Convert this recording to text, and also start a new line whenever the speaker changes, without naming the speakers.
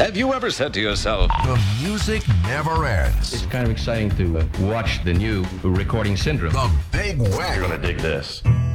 Have you ever said to yourself,
The music never ends.
It's kind of exciting to watch the new recording syndrome.
The Big Wagon.
You're gonna dig this.